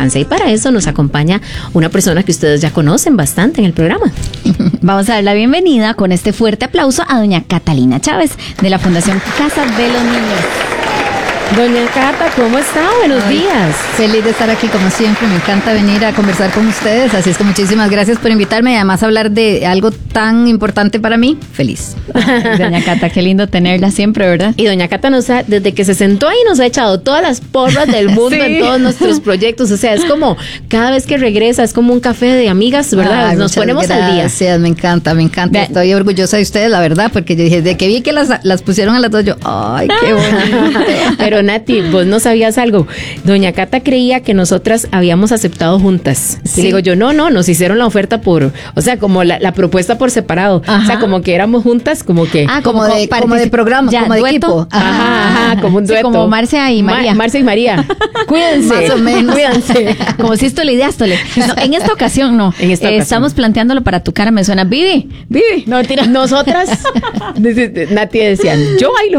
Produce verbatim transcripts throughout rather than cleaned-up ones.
infancia. Y para eso nos acompaña una persona que ustedes ya conocen bastante en el programa. Vamos a dar la bienvenida con este fuerte aplauso a doña Catalina Chávez de la Fundación Casa de los Niños. Doña Cata, ¿cómo está? Buenos Ay, días. Feliz de estar aquí como siempre, me encanta venir a conversar con ustedes, así es que muchísimas gracias por invitarme y además hablar de algo tan importante para mí, feliz. Ay, doña Cata, qué lindo tenerla siempre, ¿verdad? Y doña Cata nos ha, desde que se sentó ahí nos ha echado todas las porras del mundo sí. en todos nuestros proyectos, o sea, es como cada vez que regresa es como un café de amigas, ¿verdad? Ay, nos ponemos gracias, al día. Gracias, me encanta, me encanta, Vean. Estoy orgullosa de ustedes, la verdad, porque yo dije, de que vi que las, las pusieron a las dos, yo, ay, qué bonito. Pero Nati, vos no sabías algo. Doña Cata creía que nosotras habíamos aceptado juntas. Sí. Y le digo yo, no, no, nos hicieron la oferta por, o sea, como la, la propuesta por separado. Ajá. O sea, como que éramos juntas, como que... Ah, como, como de, particip- como de programa, ya, como de dueto. equipo. Ajá, ajá, como un Sí, dueto. como Marcia y María. Ma- Marcia y María. Cuídense. Más o menos. Cuídense. Como si esto le ideástole. No, en esta ocasión no. En esta Eh, ocasión. Estamos planteándolo para tu cara, me suena. Vivi, Vivi. No, tira. Nosotras, dice- Nati decían, yo bailo.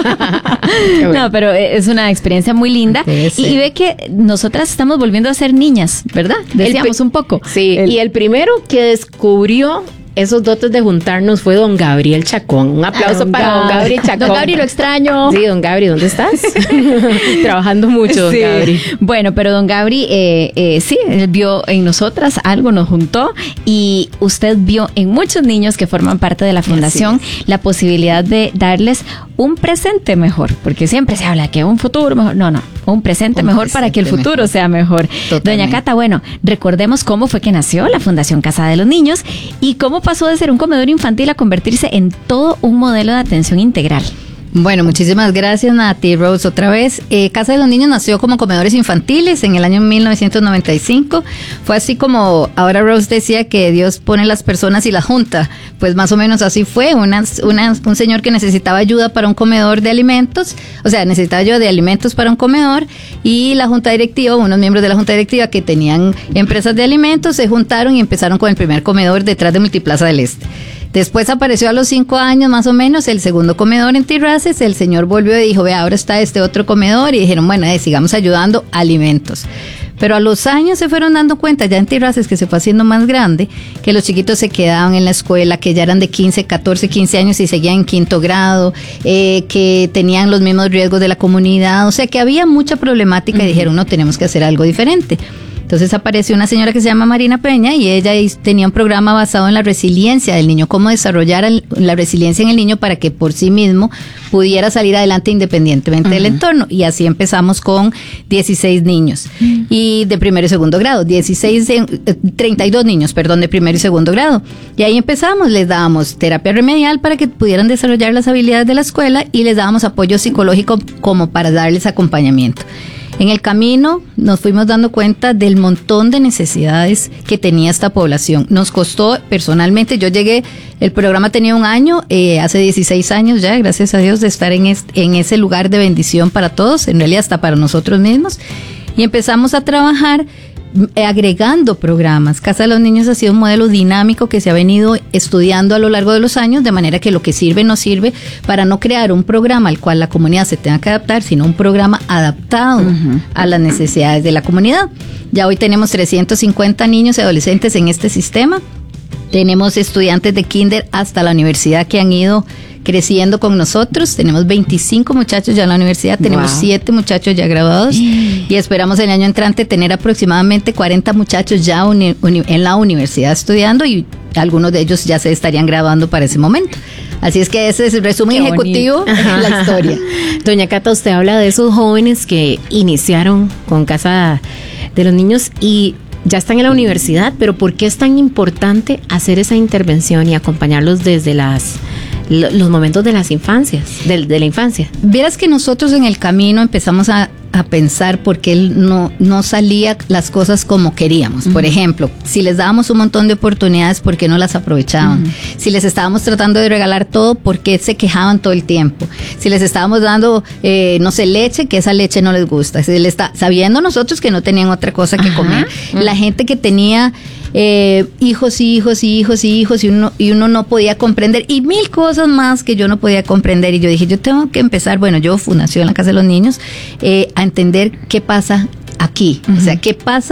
Qué bueno. No, pero es una experiencia muy linda. Sí, sí. Y, y ve que nosotras estamos volviendo a ser niñas, ¿verdad? Decíamos pri- un poco. Sí, El- y el primero que descubrió esos dotes de juntarnos fue don Gabriel Chacón. Un aplauso Don para don Gab- Gabriel Chacón. Don Gabri, lo extraño. Sí, don Gabri, ¿dónde estás? Trabajando mucho, don Sí. Gabri. Bueno, pero don Gabri, eh, eh, sí, él vio en nosotras algo, nos juntó y usted vio en muchos niños que forman parte de la fundación la posibilidad de darles un presente mejor, porque siempre se habla que un futuro mejor, no, no, un presente Un mejor para que el presente futuro mejor. sea mejor. Totalmente. Doña Cata, bueno, recordemos cómo fue que nació la Fundación Casa de los Niños y cómo pasó de ser un comedor infantil a convertirse en todo un modelo de atención integral. Bueno, muchísimas gracias, Nati Rose, otra vez. Eh, Casa de los Niños nació como comedores infantiles en el año mil novecientos noventa y cinco. Fue así como ahora Rose decía que Dios pone las personas y las junta. Pues más o menos así fue. Una, una, un señor que necesitaba ayuda para un comedor de alimentos, o sea, necesitaba ayuda de alimentos para un comedor y la junta directiva, unos miembros de la junta directiva que tenían empresas de alimentos, se juntaron y empezaron con el primer comedor detrás de Multiplaza del Este. Después apareció a los cinco años más o menos el segundo comedor en Tirraces, el señor volvió y dijo, vea, ahora está este otro comedor y dijeron, bueno, eh, sigamos ayudando alimentos. Pero a los años se fueron dando cuenta ya en Tirraces que se fue haciendo más grande, que los chiquitos se quedaban en la escuela, que ya eran de quince, catorce, quince años y seguían en quinto grado, eh, que tenían los mismos riesgos de la comunidad, o sea que había mucha problemática uh-huh. y dijeron, no, tenemos que hacer algo diferente. Entonces apareció una señora que se llama Marina Peña y ella tenía un programa basado en la resiliencia del niño, cómo desarrollar el, la resiliencia en el niño para que por sí mismo pudiera salir adelante independientemente uh-huh. del entorno. Y así empezamos con dieciséis niños uh-huh. y de primero y segundo grado, dieciséis, treinta y dos niños, perdón, de primero y segundo grado. Y ahí empezamos, les dábamos terapia remedial para que pudieran desarrollar las habilidades de la escuela y les dábamos apoyo psicológico como para darles acompañamiento. En el camino nos fuimos dando cuenta del montón de necesidades que tenía esta población. Nos costó personalmente, yo llegué, el programa tenía un año, eh, hace dieciséis años ya, gracias a Dios, de estar en, este, en ese lugar de bendición para todos, en realidad hasta para nosotros mismos. Y empezamos a trabajar agregando programas. Casa de los Niños ha sido un modelo dinámico que se ha venido estudiando a lo largo de los años, de manera que lo que sirve no sirve para no crear un programa al cual la comunidad se tenga que adaptar, sino un programa adaptado uh-huh. a las necesidades de la comunidad. Ya hoy tenemos trescientos cincuenta niños y adolescentes en este sistema. Tenemos estudiantes de kinder hasta la universidad que han ido creciendo con nosotros. Tenemos veinticinco muchachos ya en la universidad, tenemos wow. siete muchachos ya graduados y esperamos el año entrante tener aproximadamente cuarenta muchachos ya uni- uni- en la universidad estudiando y algunos de ellos ya se estarían graduando para ese momento. Así es que ese es el resumen Qué ejecutivo de la historia. Doña Cata, usted habla de esos jóvenes que iniciaron con Casa de los Niños y ya están en la universidad, pero ¿por qué es tan importante hacer esa intervención y acompañarlos desde las los momentos de las infancias, de, de la infancia? Vieras que nosotros en el camino empezamos a, a pensar por qué no, no salía las cosas como queríamos. Uh-huh. Por ejemplo, si les dábamos un montón de oportunidades, ¿por qué no las aprovechaban? Uh-huh. Si les estábamos tratando de regalar todo, ¿por qué se quejaban todo el tiempo? Si les estábamos dando, eh, no sé, leche, que esa leche no les gusta. Si les está, sabiendo nosotros que no tenían otra cosa que uh-huh. comer. Uh-huh. La gente que tenía eh, hijos y hijos y hijos y hijos y uno, y uno no podía comprender y mil cosas más que yo no podía comprender y yo dije, yo tengo que empezar, bueno, yo Fundación La Casa de los Niños, eh, a entender qué pasa aquí, uh-huh. o sea, qué pasa